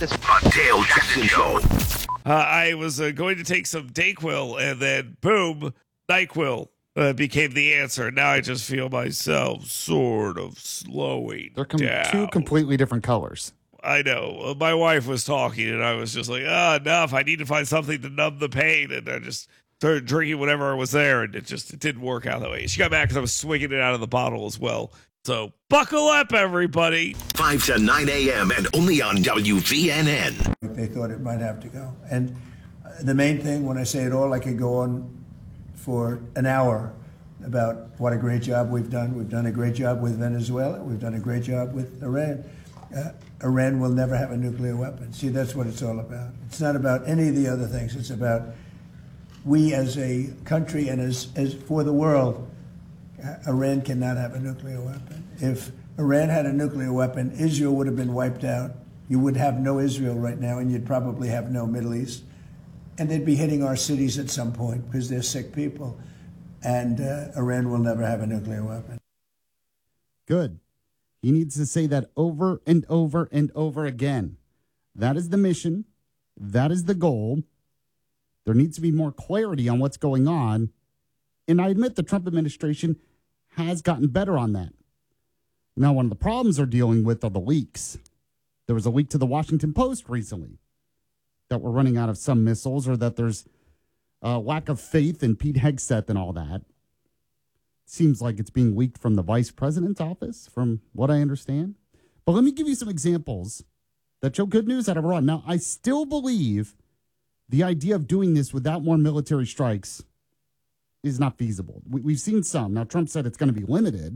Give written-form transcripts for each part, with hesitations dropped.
this. Dale Jackson Show. I was going to take some Dayquil, and then boom, NyQuil became the answer. Now I just feel myself sort of slowing They're down. two completely different colors. I know. My wife was talking, and I was just like, enough. I need to find something to numb the pain. And I just started drinking whatever was there, and it didn't work out that way. She got mad because I was swinging it out of the bottle as well. So buckle up, everybody. 5 to 9 a.m. and only on WVNN. They thought it might have to go. And the main thing, when I say it all, I could go on for an hour about what a great job we've done. We've done a great job with Venezuela. We've done a great job with Iran. Iran will never have a nuclear weapon. See, that's what it's all about. It's not about any of the other things. It's about we as a country and as for the world, Iran cannot have a nuclear weapon. If Iran had a nuclear weapon, Israel would have been wiped out. You would have no Israel right now, and you'd probably have no Middle East. And they'd be hitting our cities at some point because they're sick people. And Iran will never have a nuclear weapon. Good. He needs to say that over and over and over again. That is the mission. That is the goal. There needs to be more clarity on what's going on. And I admit the Trump administration has gotten better on that. Now, one of the problems they're dealing with are the leaks. There was a leak to the Washington Post recently that we're running out of some missiles, or that there's a lack of faith in Pete Hegseth and all that. Seems like it's being leaked from the vice president's office, from what I understand. But let me give you some examples that show good news out of Iran. Now, I still believe the idea of doing this without more military strikes is not feasible. We've seen some. Now, Trump said it's going to be limited.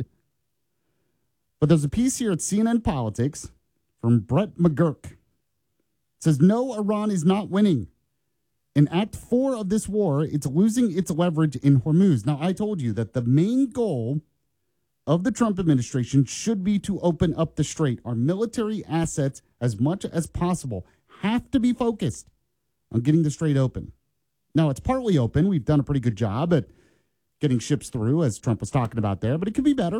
But there's a piece here at CNN Politics from Brett McGurk. It says, no, Iran is not winning. In Act 4 of this war, it's losing its leverage in Hormuz. Now, I told you that the main goal of the Trump administration should be to open up the strait. Our military assets, as much as possible, have to be focused on getting the strait open. Now, it's partly open. We've done a pretty good job at getting ships through, as Trump was talking about there, but it could be better.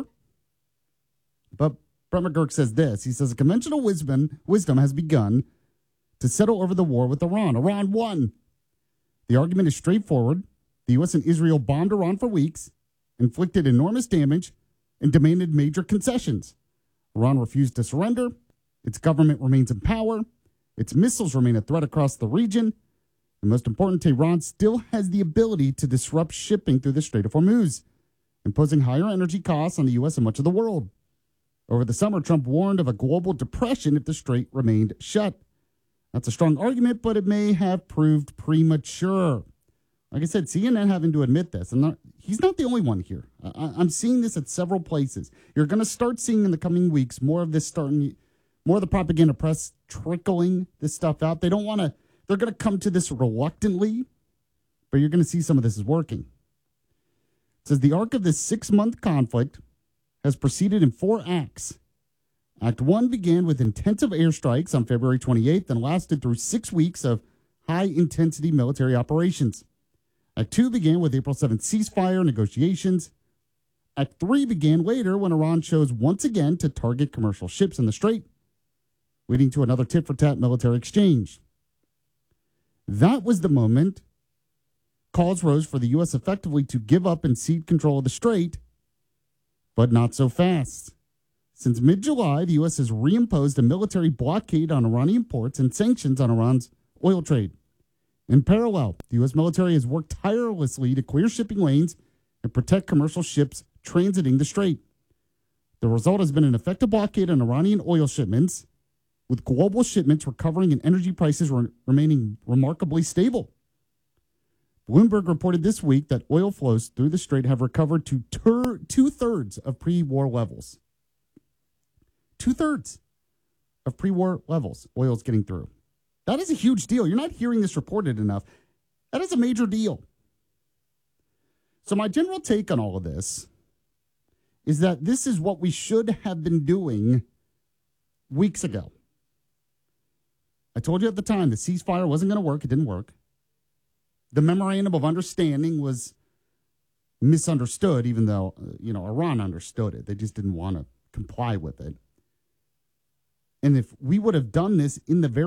But Brett McGurk says this. He says, conventional wisdom has begun to settle over the war with Iran. Iran won. The argument is straightforward. The U.S. and Israel bombed Iran for weeks, inflicted enormous damage, and demanded major concessions. Iran refused to surrender. Its government remains in power. Its missiles remain a threat across the region. And most important, Tehran still has the ability to disrupt shipping through the Strait of Hormuz, imposing higher energy costs on the U.S. and much of the world. Over the summer, Trump warned of a global depression if the strait remained shut. That's a strong argument, but it may have proved premature. Like I said, CNN having to admit this. He's not the only one here. I'm seeing this at several places. You're going to start seeing in the coming weeks more of the propaganda press trickling this stuff out. They're going to come to this reluctantly, but you're going to see some of this is working. It says the arc of this 6-month conflict has proceeded in 4 acts. Act 1 began with intensive airstrikes on February 28th and lasted through 6 weeks of high-intensity military operations. Act 2 began with April 7th ceasefire negotiations. Act 3 began later when Iran chose once again to target commercial ships in the Strait, leading to another tit-for-tat military exchange. That was the moment calls rose for the U.S. effectively to give up and cede control of the Strait, but not so fast. Since mid-July, the U.S. has reimposed a military blockade on Iranian ports and sanctions on Iran's oil trade. In parallel, the U.S. military has worked tirelessly to clear shipping lanes and protect commercial ships transiting the strait. The result has been an effective blockade on Iranian oil shipments, with global shipments recovering and energy prices remaining remarkably stable. Bloomberg reported this week that oil flows through the strait have recovered to two-thirds of pre-war levels. 2/3 of pre-war levels, oil's getting through. That is a huge deal. You're not hearing this reported enough. That is a major deal. So my general take on all of this is that this is what we should have been doing weeks ago. I told you at the time the ceasefire wasn't going to work. It didn't work. The memorandum of understanding was misunderstood, even though, Iran understood it. They just didn't want to comply with it. And if we would have done this in the very